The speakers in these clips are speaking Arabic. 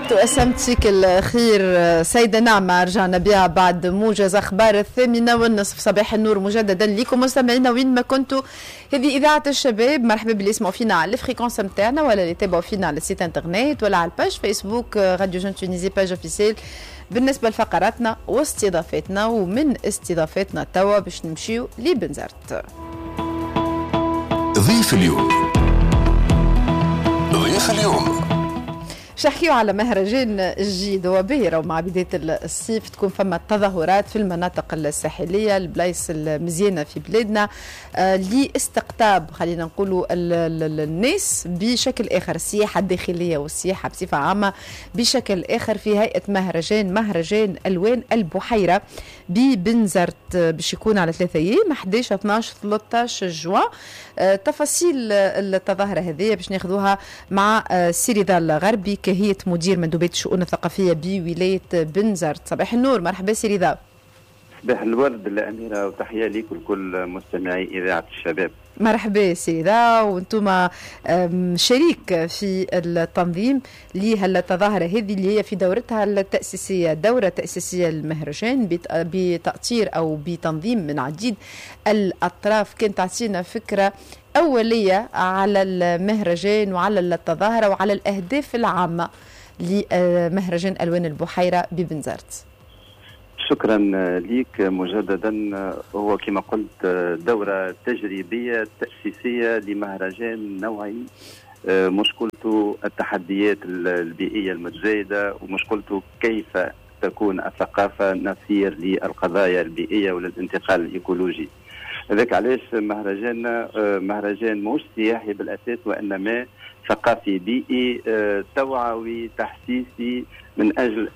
تقسمتك الخير سيدة نعمة، رجعنا بها بعد موجز أخبار 8:30 صباح النور مجددا لكم مستمعينا وين ما كنتوا. هذه إذاعة الشباب، مرحبا باللي يسمعوا فينا على الفريكونس نتاعنا ولا اللي يتابعوا فينا على السيت انترنت ولا على الباج فيسبوك راديو جون تونيزي باج اوفيسيل. بالنسبة لفقراتنا واستضافتنا، ومن استضافتنا توا باش نمشيو لبنزرت. ضيف اليوم. ضيف اليوم نحكيو على مهرجان الجيد. هو باهر ومع بداية الصيف تكون فما تظاهرات في المناطق الساحلية، البلايص المزيانة في بلادنا لاستقطاب خلينا نقولوا الناس بشكل آخر، السياحة الداخلية والسياحة بصفة عامة بشكل آخر في هيئة مهرجان ألوان البحيرة ببنزرت، باش يكون على 3 أيام 11 12 13 جوان. تفاصيل التظاهرة هذه باش ناخذوها مع سيريدا الغربي كهية مدير مندوبية الشؤون الثقافية بولاية بنزرت. صباح النور، مرحبا سيريدا. صباح الورد الأميرة، وتحية ليك ولكل مستمعي إذاعة الشباب. مرحبا سيدة، وانتم شريك في التنظيم لهالتظاهرة هذه اللي هي في دورتها التأسيسية، دورة تأسيسية للمهرجان بتأطير أو بتنظيم من عديد الأطراف. كانت تعطينا فكرة أولية على المهرجان وعلى التظاهرة وعلى الأهداف العامة لمهرجان ألوان البحيرة ببنزرت. شكرا ليك مجددا. هو كما قلت دورة تجريبية تأسيسية لمهرجان نوعي، مشكلته التحديات البيئية المتزايدة، ومشكلته كيف تكون الثقافة نسير للقضايا البيئية وللانتقال الإيكولوجي. هذاك علاش مهرجان مش سياحي بالأساس، وإنما ثقافي بيئي توعوي تحسيسي من أجل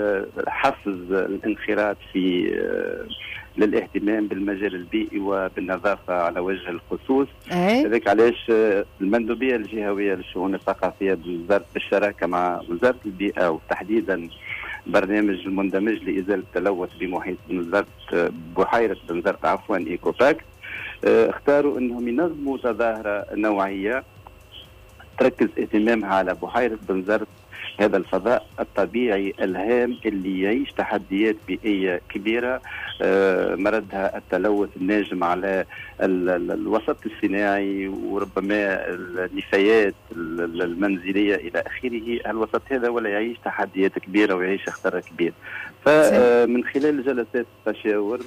حفز الانخراط في للاهتمام بالمجال البيئي وبالنظافة على وجه الخصوص. هذاك علاش المندوبية الجهوية للشؤون الثقافية بوزارة بالشراكة مع وزارة البيئة وتحديدا برنامج المندمج لإزالة التلوث بمحيط بحيرة بنزرت إيكوباك، اختاروا أنهم ينظموا تظاهرة نوعية تركز اهتمامها على بحيرة بنزرت، هذا الفضاء الطبيعي الهام اللي يعيش تحديات بيئية كبيرة، مردها التلوث الناجم على الوسط الصناعي وربما النفايات المنزلية إلى آخره. الوسط هذا ولا يعيش تحديات كبيرة ويعيش خطر كبير. فمن خلال جلسات تشاور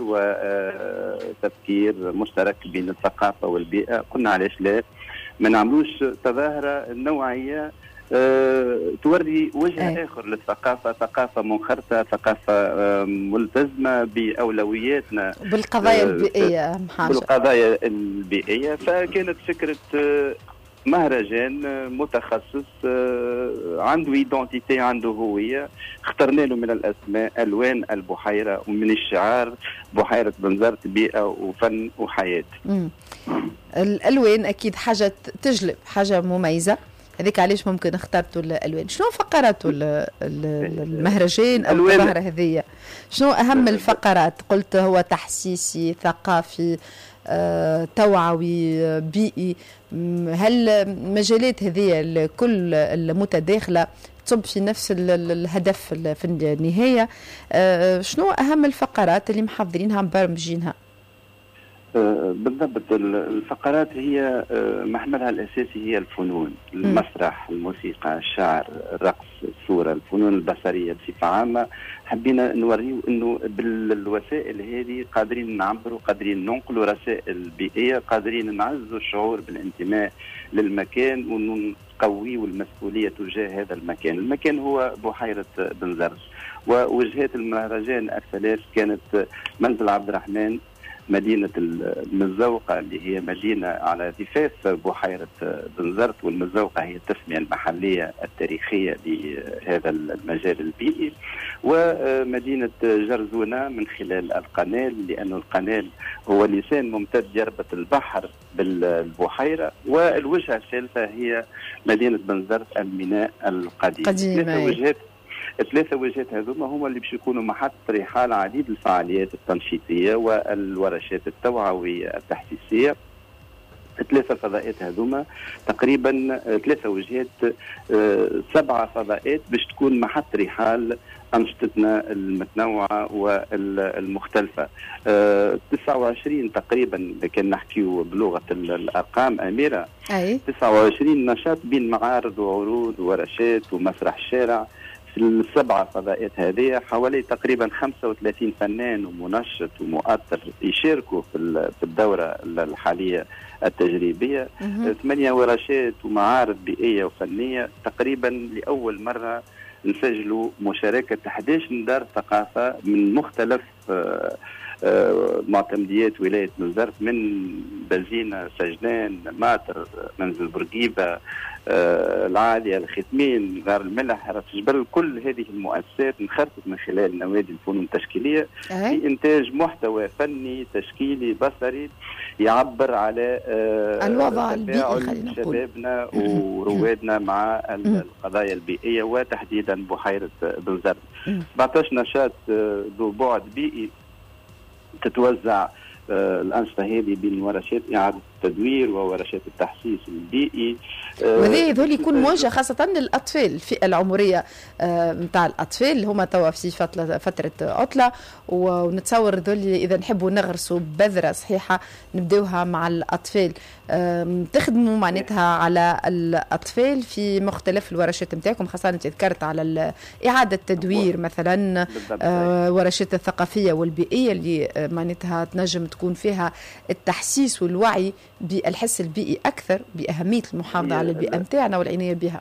وتفكير مشترك بين الثقافة والبيئة قلنا علاش لا ما نعملوش تظاهرة نوعية توري وجه آخر للثقافة، ثقافة منخرطة، ثقافة ملتزمة بأولوياتنا بالقضايا البيئية. بالقضايا البيئية. فكانت فكرة مهرجان متخصص عنده ايدونتيتي، عنده هوية، اخترنا له من الأسماء ألوان البحيرة، ومن الشعار بحيرة بنزرت بيئة وفن وحياة. الألوان أكيد حاجة تجلب، حاجة مميزة، هذيك علاش ممكن اخترتوا الألوان. شنو فقراتوا المهرجان أو الظاهرة هذه؟ شنو أهم الفقرات؟ قلت هو تحسيسي، ثقافي، توعوي، بيئي. هل المجالات هذه الكل المتداخلة تصب في نفس الهدف في النهاية؟ شنو أهم الفقرات اللي محضرينها مبرمجينها؟ بالضبط، الفقرات هي محملها الأساسي هي الفنون، المسرح، الموسيقى، الشعر، الرقص، الصورة، الفنون البصرية بصفة عامة. حبينا نوريو أنه بالوسائل هذه قادرين نعبروا، قادرين ننقلوا رسائل بيئية، قادرين نعزوا الشعور بالانتماء للمكان ونقويوا المسؤولية تجاه هذا المكان. المكان هو بحيرة بنزرت، ووجهات المهرجان الثلاث كانت منزل عبد الرحمن، مدينة المزوقة اللي هي مدينة على ضفاف بحيرة بنزرت، والمزوقة هي التسمية المحلية التاريخية لهذا المجال البيئي، ومدينة جرزونة من خلال القنال، لأن القنال هو لسان ممتد يربط البحر بالبحيرة، والوجهة الثالثة هي مدينة بنزرت الميناء القديم. الثلاثة وجهات هذوما هما اللي باش يكونوا محط رحال عديد الفعاليات التنشيطية والورشات التوعوية التحسيسية 3 فضاءات هذوما تقريبا 3 وجهات 7 فضاءات باش تكون محط رحال أنشطتنا المتنوعة والمختلفة. 29 تقريبا كان نحكيو بلغة الأرقام أميرة، 29 نشاط بين معارض وعروض ورشات ومسرح الشارع في ال7 فضاءات هذه. حوالي تقريبا 35 فنان ومنشط ومؤثر يشاركوا في الدورة الحالية التجريبية. 8 ورشات ومعارض بيئية وفنية. تقريبا لأول مرة نسجلوا مشاركة 11 دار ثقافة من مختلف معتمديات ولاية نزرت، من بزينة، سجنان، ماتر، منزل بورقيبة، العالية، الختمين، غار الملح، راس جبل. كل هذه المؤسسات انخرطت من خلال نوادي الفنون التشكيلية في إنتاج محتوى فني تشكيلي بصري يعبر على الوضع البيئي شبابنا وروادنا مع القضايا البيئية وتحديدا بحيرة بنزرت. 17 نشاط ذو بعد بيئي تتوزع الأنشطة هذه بين ورشات إعادة التدوير وورشات التحسيس البيئي. وهذا يظل يكون موجه خاصة للأطفال، الفئة العمرية نتاع الأطفال اللي هما توا في فترة عطلة، ونتصور ذول إذا نحبوا نغرسوا بذرة صحيحة نبدأوها مع الأطفال. تخدموا معناتها على الأطفال في مختلف الورشات نتاعكم، خاصة أنت ذكرت على إعادة التدوير مثلا، ورشات الثقافية والبيئية اللي معناتها تنجم تكون فيها التحسيس والوعي بالحس البيئي أكثر، بأهمية المحافظة على البيئة نتاعنا والعناية بها.